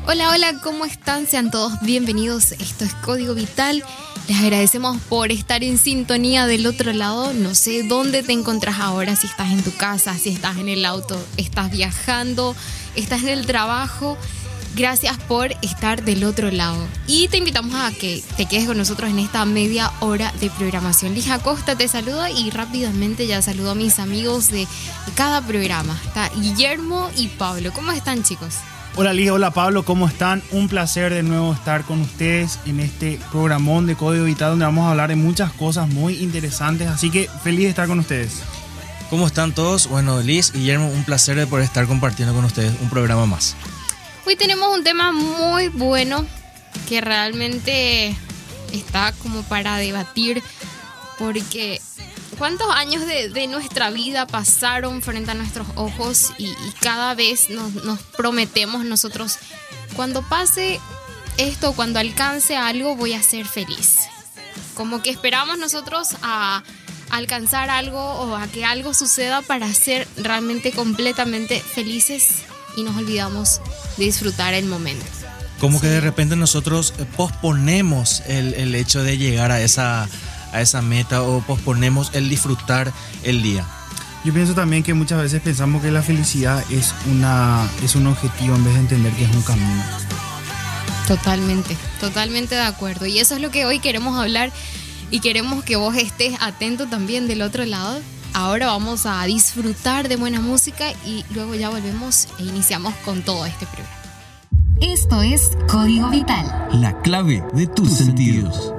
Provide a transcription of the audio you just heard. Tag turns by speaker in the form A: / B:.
A: Hola, hola, ¿cómo están? Sean todos bienvenidos. Esto es Código Vital. Les agradecemos por estar en sintonía del otro lado. No sé dónde te encontrás ahora, si estás en tu casa, si estás en el auto, estás viajando, estás en el trabajo. Gracias por estar del otro lado. Y te invitamos a que te quedes con nosotros en esta media hora de programación. Lija Costa te saluda y rápidamente ya saludo a mis amigos de cada programa. Está Guillermo y Pablo. ¿Cómo están, chicos?
B: Hola Lija, hola Pablo, ¿cómo están? Un placer de nuevo estar con ustedes en este programón de Código Vital donde vamos a hablar de muchas cosas muy interesantes, así que feliz de estar con ustedes.
C: ¿Cómo están todos? Bueno, Liz, Guillermo, un placer de poder estar compartiendo con ustedes un programa más.
A: Hoy tenemos un tema muy bueno que realmente está como para debatir, porque ¿cuántos años de nuestra vida pasaron frente a nuestros ojos y cada vez nos prometemos nosotros, cuando pase esto, cuando alcance algo, voy a ser feliz? Como que esperamos nosotros a alcanzar algo o a que algo suceda para ser realmente completamente felices y nos olvidamos de disfrutar el momento.
C: Como que de repente nosotros posponemos el hecho de llegar a esa meta o posponemos el disfrutar el día.
B: Yo pienso también que muchas veces pensamos que la felicidad es un objetivo en vez de entender que es un camino.
A: Totalmente de acuerdo. Y eso es lo que hoy queremos hablar y queremos que vos estés atento también del otro lado. Ahora vamos a disfrutar de buena música y luego ya volvemos e iniciamos con todo este programa.
D: Esto es Código Vital.
E: La clave de tus sentidos.